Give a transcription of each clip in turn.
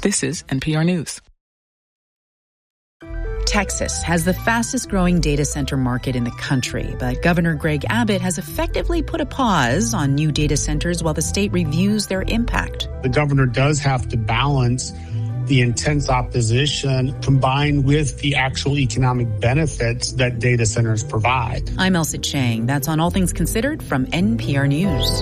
This is NPR News. Texas has the fastest growing data center market in the country, but Governor Greg Abbott has effectively put a pause on new data centers while the state reviews their impact. The governor does have to balance the intense opposition combined with the actual economic benefits that data centers provide. I'm Elsa Chang. That's on All Things Considered from NPR News.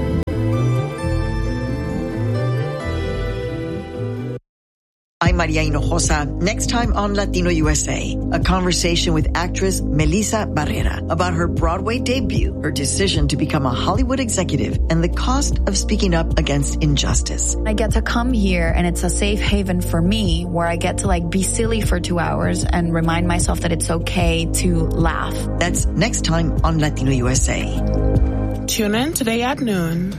I'm Maria Hinojosa. Next time on Latino USA, a conversation with actress Melissa Barrera about her Broadway debut, her decision to become a Hollywood executive, and the cost of speaking up against injustice. I get to come here and it's a safe haven for me where I get to be silly for 2 hours and remind myself that it's okay to laugh. That's next time on Latino USA. Tune in today at noon.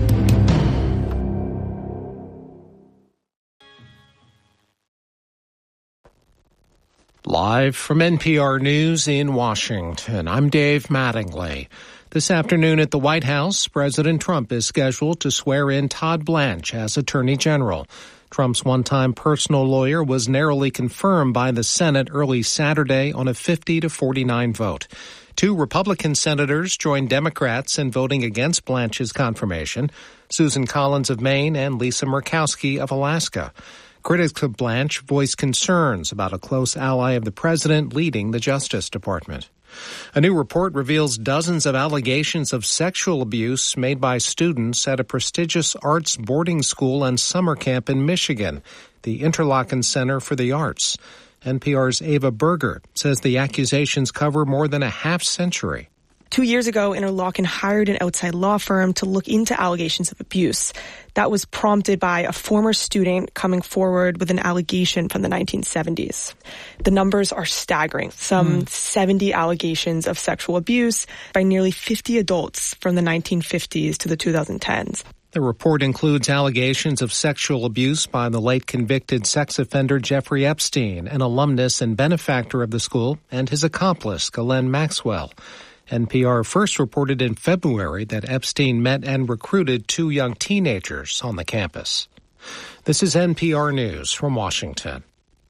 Live from NPR News in Washington, I'm Dave Mattingly. This afternoon at the White House, President Trump is scheduled to swear in Todd Blanche as Attorney General. Trump's one-time personal lawyer was narrowly confirmed by the Senate early Saturday on a 50-49 vote. 2 Republican senators joined Democrats in voting against Blanche's confirmation, Susan Collins of Maine and Lisa Murkowski of Alaska. Critics of Blanche voiced concerns about a close ally of the president leading the Justice Department. A new report reveals dozens of allegations of sexual abuse made by students at a prestigious arts boarding school and summer camp in Michigan, the Interlochen Center for the Arts. NPR's Ava Berger says the accusations cover more than a half century. 2 years ago, Interlochen hired an outside law firm to look into allegations of abuse. That was prompted by a former student coming forward with an allegation from the 1970s. The numbers are staggering. Some 70 allegations of sexual abuse by nearly 50 adults from the 1950s to the 2010s. The report includes allegations of sexual abuse by the late convicted sex offender Jeffrey Epstein, an alumnus and benefactor of the school, and his accomplice, Ghislaine Maxwell. NPR first reported in February that Epstein met and recruited 2 young teenagers on the campus. This is NPR News from Washington.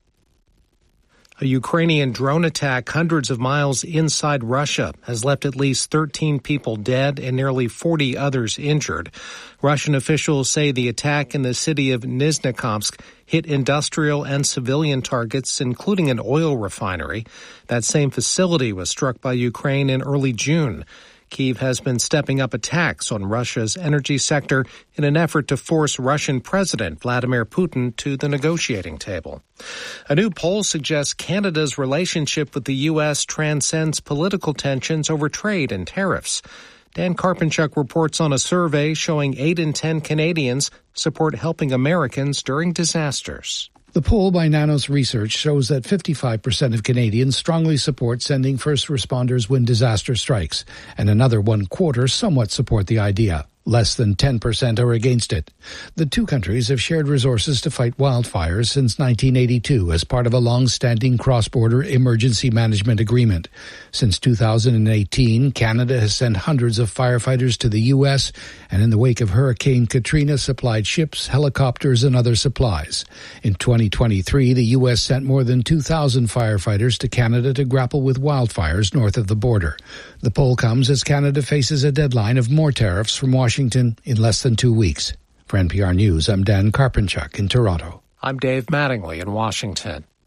A Ukrainian drone attack hundreds of miles inside Russia has left at least 13 people dead and nearly 40 others injured. Russian officials say the attack in the city of Nizhnekovsk hit industrial and civilian targets, including an oil refinery. That same facility was struck by Ukraine in early June. Kyiv has been stepping up attacks on Russia's energy sector in an effort to force Russian President Vladimir Putin to the negotiating table. A new poll suggests Canada's relationship with the U.S. transcends political tensions over trade and tariffs. Dan Karpenchuk reports on a survey showing 8 in 10 Canadians support helping Americans during disasters. The poll by Nanos Research shows that 55% of Canadians strongly support sending first responders when disaster strikes, and another 1/4 somewhat support the idea. Less than 10% are against it. The 2 countries have shared resources to fight wildfires since 1982 as part of a long-standing cross-border emergency management agreement. Since 2018, Canada has sent hundreds of firefighters to the U.S., and in the wake of Hurricane Katrina supplied ships, helicopters, and other supplies. In 2023, the U.S. sent more than 2,000 firefighters to Canada to grapple with wildfires north of the border. The poll comes as Canada faces a deadline of more tariffs from Washington in less than 2 weeks. For NPR News, I'm Dan Karpenchuk in Toronto. I'm Dave Mattingly in Washington.